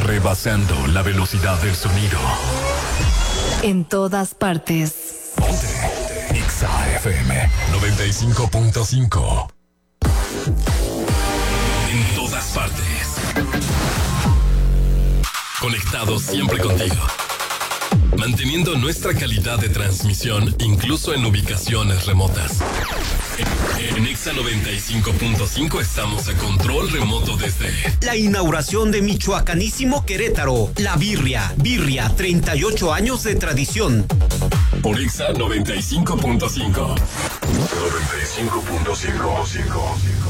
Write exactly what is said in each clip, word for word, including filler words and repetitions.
rebasando la velocidad del sonido. En todas partes. Ponte, ponte. Exa F M noventa y cinco punto cinco. En todas partes. Conectados siempre contigo. Manteniendo nuestra calidad de transmisión incluso en ubicaciones remotas. En, en Exa noventa y cinco punto cinco estamos a control remoto desde la inauguración de Michoacanísimo Querétaro, La Birria. Birria, treinta y ocho años de tradición. Por Exa noventa y cinco punto cinco. noventa y cinco punto cinco.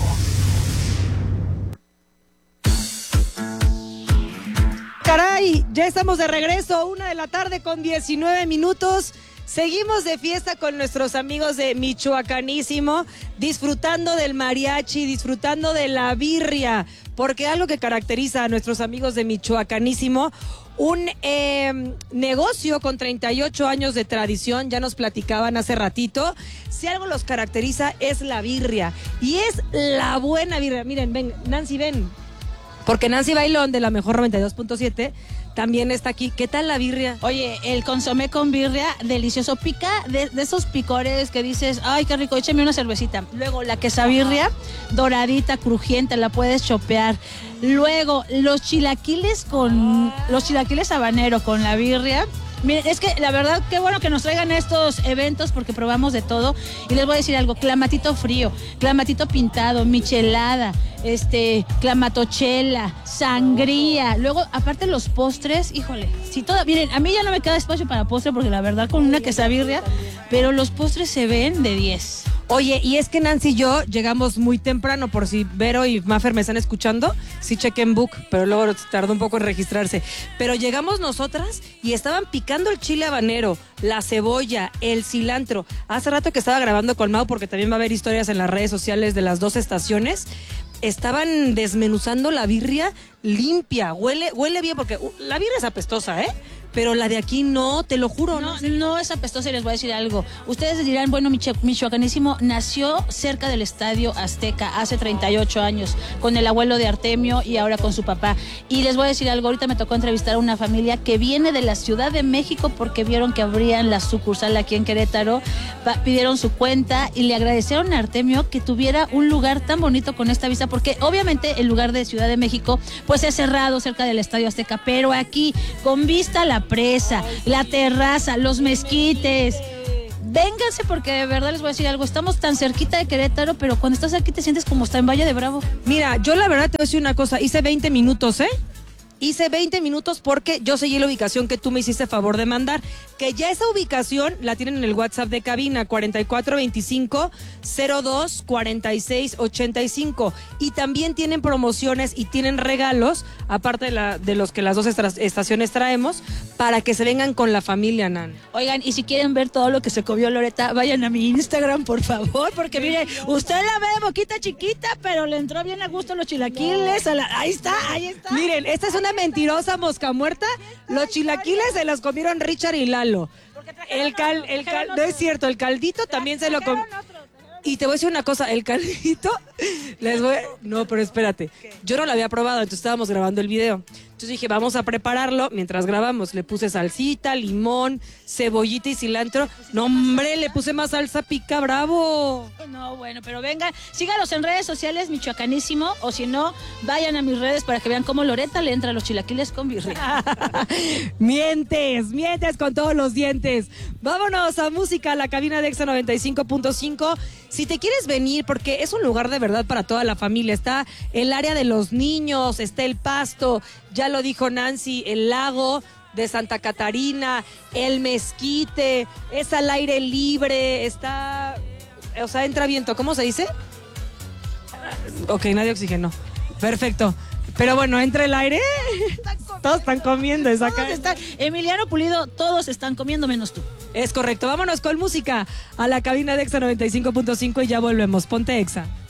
Caray, ya estamos de regreso, una de la tarde con diecinueve minutos. Seguimos de fiesta con nuestros amigos de Michoacanísimo, disfrutando del mariachi, disfrutando de la birria, porque algo que caracteriza a nuestros amigos de Michoacanísimo, un eh, negocio con treinta y ocho años de tradición, ya nos platicaban hace ratito, si algo los caracteriza es la birria, y es la buena birria. Miren, ven, Nancy, ven. Porque Nancy Bailón, de la mejor noventa y dos punto siete, también está aquí. ¿Qué tal la birria? Oye, el consomé con birria, delicioso. Pica de, de esos picores que dices, ay, qué rico, échame una cervecita. Luego la quesabirria, doradita, crujiente, la puedes chopear. Luego los chilaquiles con, los chilaquiles habanero con la birria. Miren, es que la verdad, qué bueno que nos traigan estos eventos porque probamos de todo. Y les voy a decir algo, clamatito frío, clamatito pintado, michelada, este, clamatochela, sangría. Luego, aparte los postres, híjole, si todo, miren, a mí ya no me queda espacio para postre porque la verdad con una quesabirria, pero los postres se ven de diez. Oye, y es que Nancy y yo llegamos muy temprano, por si Vero y Mafer me están escuchando, sí chequen book, pero luego tardó un poco en registrarse. Pero llegamos nosotras y estaban picando el chile habanero, la cebolla, el cilantro. Hace rato que estaba grabando con Mau, porque también va a haber historias en las redes sociales de las dos estaciones, estaban desmenuzando la birria limpia, huele, huele bien, porque uh, la birria es apestosa, ¿eh? Pero la de aquí no, te lo juro. No, no, no es apestosa y les voy a decir algo. Ustedes dirán, bueno, Michoacanísimo nació cerca del Estadio Azteca hace treinta y ocho años, con el abuelo de Artemio y ahora con su papá. Y les voy a decir algo, ahorita me tocó entrevistar a una familia que viene de la Ciudad de México porque vieron que abrían la sucursal aquí en Querétaro, pidieron su cuenta y le agradecieron a Artemio que tuviera un lugar tan bonito con esta vista, porque obviamente el lugar de Ciudad de México pues es cerrado cerca del Estadio Azteca, pero aquí con vista a la presa, la terraza, los mezquites. Vénganse porque de verdad les voy a decir algo, estamos tan cerquita de Querétaro, pero cuando estás aquí te sientes como está en Valle de Bravo. Mira, yo la verdad te voy a decir una cosa, hice veinte minutos, ¿eh? Hice veinte minutos porque yo seguí la ubicación que tú me hiciste favor de mandar, que ya esa ubicación la tienen en el WhatsApp de cabina, cuarenta y cuatro veinticinco cero dos cuarenta y seis ochenta y cinco, y también tienen promociones y tienen regalos, aparte de, la, de los que las dos estaciones traemos, para que se vengan con la familia, Nan. Oigan, y si quieren ver todo lo que se comió Loreta, vayan a mi Instagram, por favor, porque mire, usted la ve de boquita chiquita, pero le entró bien a gusto los chilaquiles, a la, ahí está, ahí está. Miren, esta es una mentirosa mosca muerta, los chilaquiles se los comieron Richard y Lalo. El cal, el cal, no es cierto, el caldito también se lo comió. Y te voy a decir una cosa, el caldito, les voy a... No, pero espérate, yo no lo había probado, entonces estábamos grabando el video. Entonces dije, vamos a prepararlo mientras grabamos. Le puse salsita, limón, cebollita y cilantro. No, hombre, le puse más salsa pica bravo. No, bueno, pero vengan, síganos en redes sociales, Michoacanísimo, o si no, vayan a mis redes para que vean cómo Loreta le entra a los chilaquiles con birria. Mientes, mientes con todos los dientes. Vámonos a música, a la cabina de Exa noventa y cinco punto cinco. Si te quieres venir, porque es un lugar de verdad para toda la familia. Está el área de los niños, está el pasto, ya lo dijo Nancy, el lago de Santa Catarina, el mezquite, es al aire libre, está, o sea, entra viento, ¿cómo se dice? Ok, nadie oxigenó. Perfecto. Pero bueno, entra el aire. Todos están comiendo esa todos están, Emiliano Pulido, todos están comiendo menos tú. Es correcto. Vámonos con música a la cabina de Exa noventa y cinco punto cinco y ya volvemos. Ponte Exa.